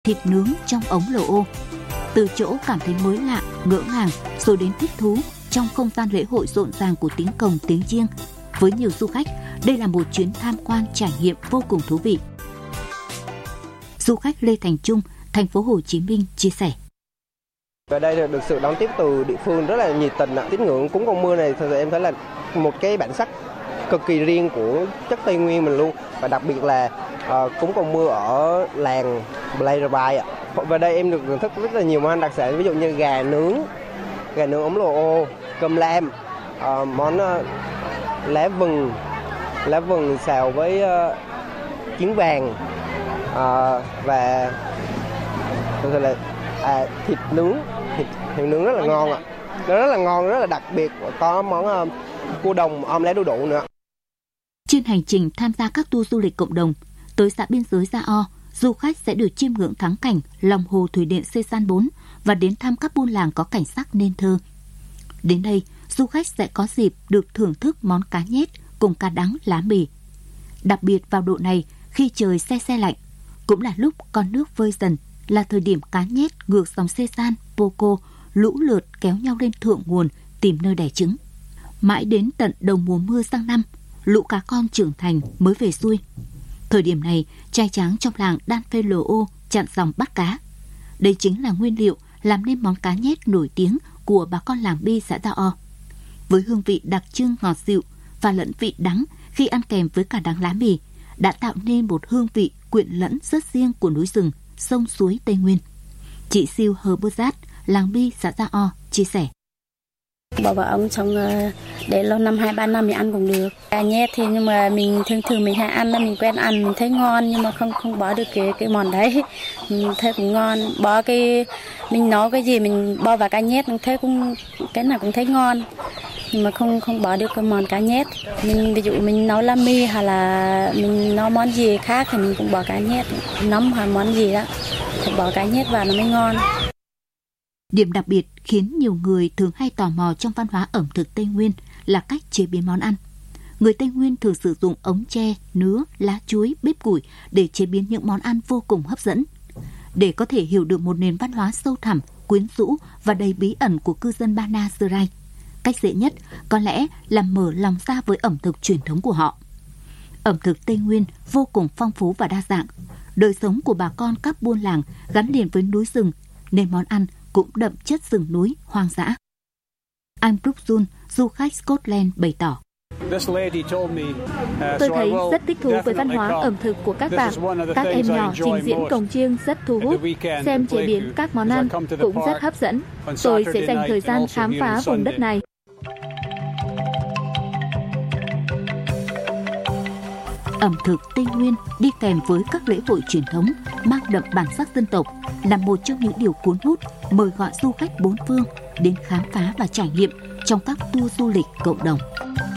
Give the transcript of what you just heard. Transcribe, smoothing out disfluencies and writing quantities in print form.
thịt nướng trong ống lò ô. Từ chỗ cảm thấy mới lạ, ngỡ ngàng, rồi đến thích thú trong không gian lễ hội rộn ràng của tiếng cồng tiếng chiêng. Với nhiều du khách, đây là một chuyến tham quan trải nghiệm vô cùng thú vị. Du khách Lê Thành Trung, thành phố Hồ Chí Minh chia sẻ. Ở đây được sự đón tiếp từ địa phương rất là nhiệt tình. Tín ngưỡng cúng con mưa này thật sự em thấy là một cái bản sắc cực kỳ riêng của chất Tây Nguyên mình luôn. Và đặc biệt là cúng con mưa ở làng Blairbai ạ. Và đây em được thưởng thức rất là nhiều món ăn đặc sản, ví dụ như gà nướng ống lò ô, cơm lam, món lá vừng xào với trứng vàng, và thật sự là thịt nướng rất là ngon ạ. Rất là ngon, rất là đặc biệt. Có món cua đồng om lá đu đủ nữa. Trên hành trình tham gia các tour du lịch cộng đồng tới xã biên giới Gia O, du khách sẽ được chiêm ngưỡng thắng cảnh lòng hồ thủy điện Sê San 4 và đến thăm các buôn làng có cảnh sắc nên thơ. Đến đây, du khách sẽ có dịp được thưởng thức món cá nhét cùng cá đắng lá mì. Đặc biệt vào độ này, khi trời se lạnh, cũng là lúc con nước vơi dần, là thời điểm cá nhét ngược dòng Sê San, Poco lũ lượt kéo nhau lên thượng nguồn tìm nơi đẻ trứng. Mãi đến tận đầu mùa mưa sang năm, lũ cá con trưởng thành mới về xuôi. Thời điểm này, trai tráng trong làng đan phê lồ ô chặn dòng bắt cá. Đây chính là nguyên liệu làm nên món cá nhét nổi tiếng của bà con làng Bi xã Gia O. Với hương vị đặc trưng ngọt dịu và lẫn vị đắng khi ăn kèm với cả đắng lá mì, đã tạo nên một hương vị quyện lẫn rất riêng của núi rừng, sông suối Tây Nguyên. Chị Siêu Hờ Bơ Giác, làng Bi xã Gia O chia sẻ. Bỏ vào ống xong để lâu 2-3 năm mình ăn cũng được. Cá nhét thì nhưng mà mình thường mình hay ăn, mình quen ăn, mình thấy ngon nhưng mà không bỏ được cái món đấy. Mình thấy cũng ngon. Mình nấu cái gì mình bỏ vào cá nhét, mình thấy cũng cái nào cũng thấy ngon. Nhưng mà không bỏ được cái món cá nhét. Ví dụ mình nấu lá mi hay là mình nấu món gì khác thì mình cũng bỏ cá nhét, nấm hay món gì đó thì bỏ cá nhét vào nó mới ngon. Điểm đặc biệt khiến nhiều người thường hay tò mò trong văn hóa ẩm thực Tây Nguyên là cách chế biến món ăn. Người Tây Nguyên thường sử dụng ống tre, nứa, lá chuối, bếp củi để chế biến những món ăn vô cùng hấp dẫn. Để có thể hiểu được một nền văn hóa sâu thẳm, quyến rũ và đầy bí ẩn của cư dân Ba Na Sơ Rai, cách dễ nhất có lẽ là mở lòng ra với ẩm thực truyền thống của họ. Ẩm thực Tây Nguyên vô cùng phong phú và đa dạng. Đời sống của bà con các buôn làng gắn liền với núi rừng, nên món ăn cũng đậm chất rừng núi hoang dã. Anh Brooke Jun, du khách Scotland bày tỏ. Tôi thấy rất thích thú với văn hóa ẩm thực của các bạn. Các em nhỏ trình diễn cồng chiêng rất thu hút. Xem chế biến các món ăn cũng rất hấp dẫn. Tôi sẽ dành thời gian khám phá vùng đất này. Ẩm thực Tây Nguyên đi kèm với các lễ hội truyền thống mang đậm bản sắc dân tộc là một trong những điều cuốn hút mời gọi du khách bốn phương đến khám phá và trải nghiệm trong các tour du lịch cộng đồng.